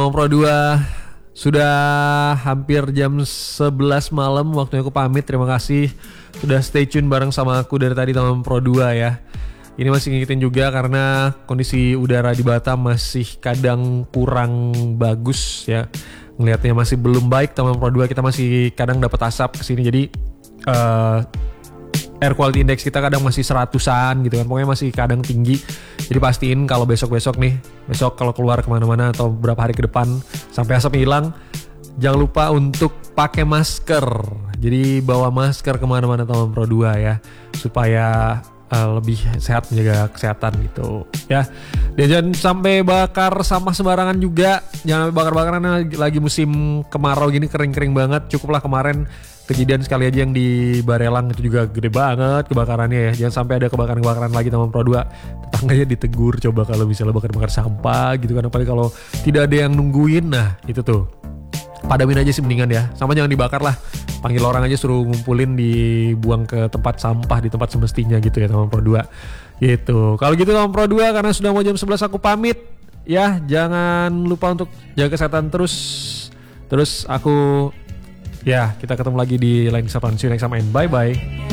Teman Pro 2, sudah hampir jam 11 malam waktunya aku pamit. Terima kasih sudah stay tune bareng sama aku dari tadi Teman Pro 2 ya. Ini masih ngingetin juga karena kondisi udara di Batam masih kadang kurang bagus ya. Ngelihatnya masih belum baik Teman Pro 2, kita masih kadang dapat asap kesini. Jadi air quality index kita kadang masih 100-an gitu kan, pokoknya masih kadang tinggi. Jadi pastiin kalau besok kalau keluar kemana-mana atau beberapa hari ke depan sampai asapnya hilang, jangan lupa untuk pakai masker. Jadi bawa masker kemana-mana Teman Pro 2 ya, supaya lebih sehat, menjaga kesehatan gitu ya. Dan jangan sampai bakar sampah sembarangan juga, jangan bakar-bakaran lagi musim kemarau gini, kering-kering banget. Cukuplah kemarin kejadian sekali aja yang di Barelang itu juga gede banget kebakarannya ya. Jangan sampai ada kebakaran-kebakaran lagi Teman Pro 2. Tetangganya ditegur coba kalau misalnya bakar sampah gitu kan. Apalagi kalau tidak ada yang nungguin, nah itu tuh padamin aja sih mendingan ya. Sama jangan dibakar lah, panggil orang aja suruh ngumpulin, dibuang ke tempat sampah di tempat semestinya gitu ya Teman Pro 2 gitu. Kalau gitu Teman Pro 2, karena sudah mau jam 11 aku pamit ya. Jangan lupa untuk jaga kesehatan terus aku ya, kita ketemu lagi di lain kesempatan. See you next time and bye bye.